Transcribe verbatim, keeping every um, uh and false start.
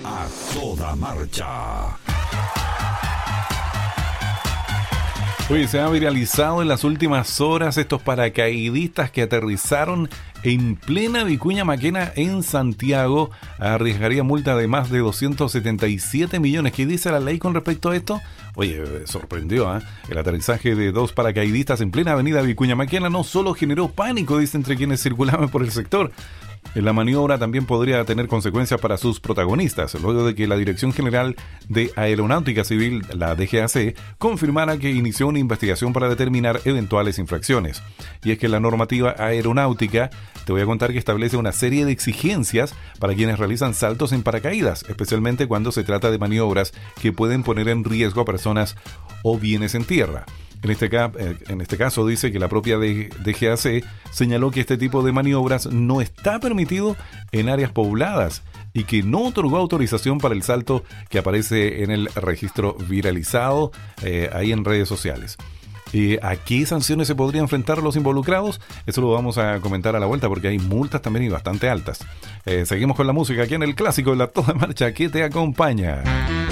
A toda marcha. Oye, se ha viralizado en las últimas horas estos paracaidistas que aterrizaron en plena Vicuña Maquena en Santiago. Arriesgaría multa de más de doscientos setenta y siete millones. ¿Qué dice la ley con respecto a esto? Oye, sorprendió, ¿eh? El aterrizaje de dos paracaidistas en plena avenida Vicuña Maquena no solo generó pánico, dice, entre quienes circulaban por el sector. La maniobra también podría tener consecuencias para sus protagonistas, luego de que la Dirección General de Aeronáutica Civil, la D G A C, confirmara que inició una investigación para determinar eventuales infracciones. Y es que la normativa aeronáutica, te voy a contar que establece una serie de exigencias para quienes realizan saltos en paracaídas, especialmente cuando se trata de maniobras que pueden poner en riesgo a personas o bienes en tierra. En este, ca- en este caso dice que la propia D G A C señaló que este tipo de maniobras no está permitido en áreas pobladas y que no otorgó autorización para el salto que aparece en el registro viralizado eh, ahí en redes sociales. Eh, ¿A qué sanciones se podrían enfrentar los involucrados? Eso lo vamos a comentar a la vuelta porque hay multas también y bastante altas. Eh, seguimos con la música aquí en el clásico de la Toda Marcha que te acompaña.